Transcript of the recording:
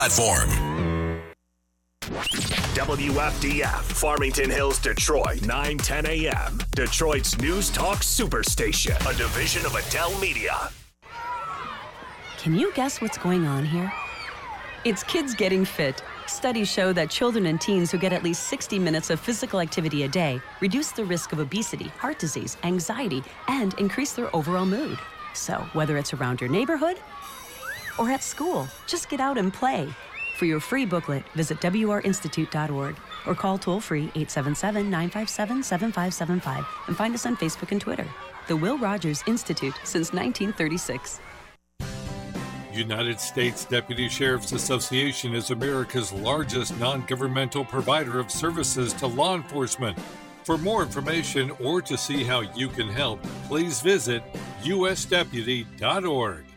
platform. WFDF, Farmington Hills, Detroit, 9:10 a.m. Detroit's News Talk Superstation, a division of Adele Media. Can you guess what's going on here? It's kids getting fit. Studies show that children and teens who get at least 60 minutes of physical activity a day reduce the risk of obesity, heart disease, anxiety, and increase their overall mood. So whether it's around your neighborhood or at school, just get out and play. For your free booklet, visit wrinstitute.org or call toll-free 877-957-7575 and find us on Facebook and Twitter. The Will Rogers Institute since 1936. United States Deputy Sheriff's Association is America's largest non-governmental provider of services to law enforcement. For more information or to see how you can help, please visit usdeputy.org.